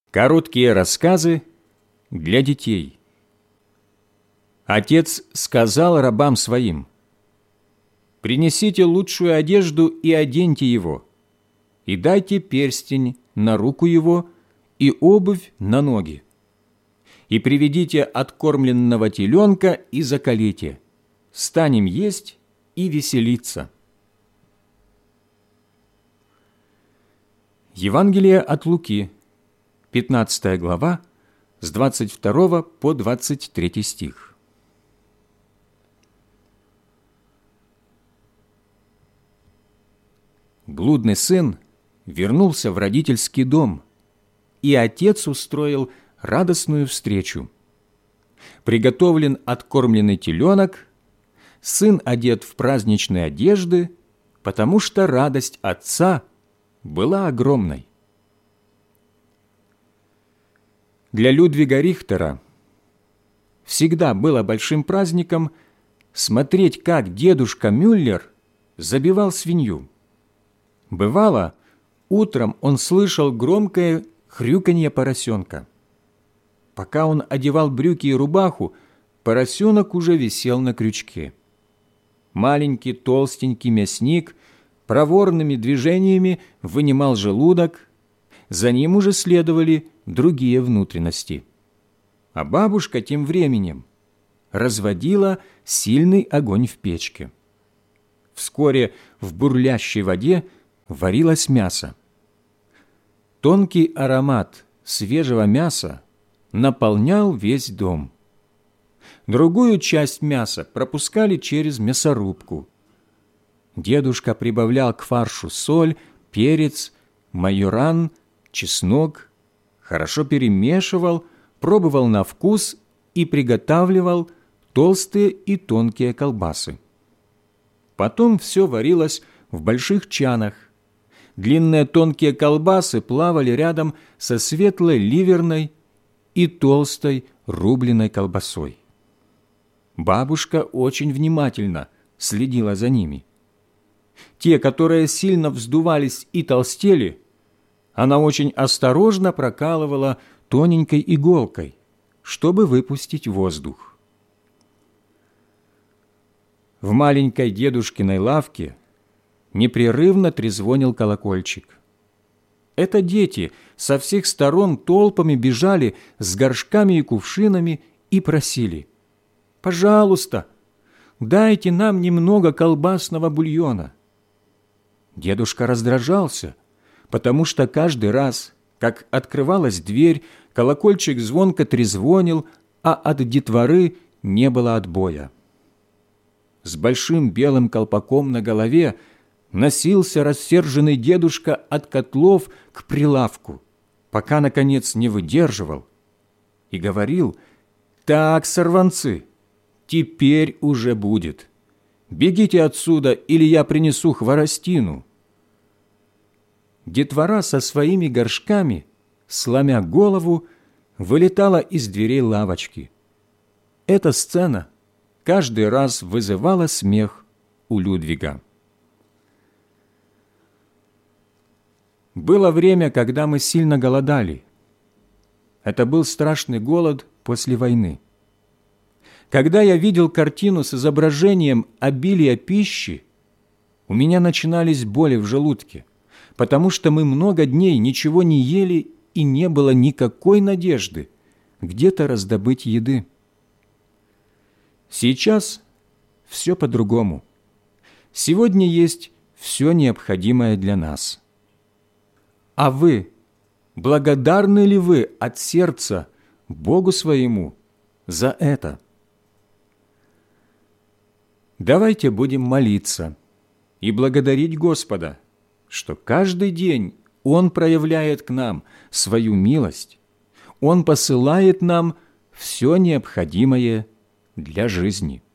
Короткие рассказы для детей. Отец сказал рабам своим: «Принесите лучшую одежду и оденьте его, и дайте перстень на руку его и обувь на ноги, и приведите откормленного теленка и заколите, станем есть и веселиться». Евангелие от Луки, 15 глава, с 22 по 23 стих. Блудный сын вернулся в родительский дом, и отец устроил радостную встречу. Приготовлен откормленный теленок, сын одет в праздничные одежды, потому что радость отца была огромной. Для Людвига Рихтера всегда было большим праздником смотреть, как дедушка Мюллер забивал свинью. Бывало, утром он слышал громкое хрюканье поросенка. Пока он одевал брюки и рубаху, поросенок уже висел на крючке. Маленький толстенький мясник проворными движениями вынимал желудок, за ним уже следовали другие внутренности. А бабушка тем временем разводила сильный огонь в печке. Вскоре в бурлящей воде варилось мясо. Тонкий аромат свежего мяса наполнял весь дом. Другую часть мяса пропускали через мясорубку. Дедушка прибавлял к фаршу соль, перец, майоран, чеснок, хорошо перемешивал, пробовал на вкус и приготавливал толстые и тонкие колбасы. Потом все варилось в больших чанах. Длинные тонкие колбасы плавали рядом со светлой ливерной и толстой рубленой колбасой. Бабушка очень внимательно следила за ними. Те, которые сильно вздувались и толстели, она очень осторожно прокалывала тоненькой иголкой, чтобы выпустить воздух. В маленькой дедушкиной лавке непрерывно трезвонил колокольчик. Это дети со всех сторон толпами бежали с горшками и кувшинами и просили: «Пожалуйста, дайте нам немного колбасного бульона». Дедушка раздражался, потому что каждый раз, как открывалась дверь, колокольчик звонко трезвонил, а от детворы не было отбоя. С большим белым колпаком на голове носился рассерженный дедушка от котлов к прилавку, пока, наконец, не выдерживал и говорил: «Так, сорванцы, теперь уже будет. Бегите отсюда, или я принесу хворостину». Детвора со своими горшками, сломя голову, вылетала из дверей лавочки. Эта сцена каждый раз вызывала смех у Людвига. Было время, когда мы сильно голодали. Это был страшный голод после войны. Когда я видел картину с изображением обилия пищи, у меня начинались боли в желудке, потому что мы много дней ничего не ели и не было никакой надежды где-то раздобыть еды. Сейчас все по-другому. Сегодня есть все необходимое для нас. А вы, благодарны ли вы от сердца Богу своему за это? Давайте будем молиться и благодарить Господа, что каждый день Он проявляет к нам свою милость, Он посылает нам все необходимое для жизни.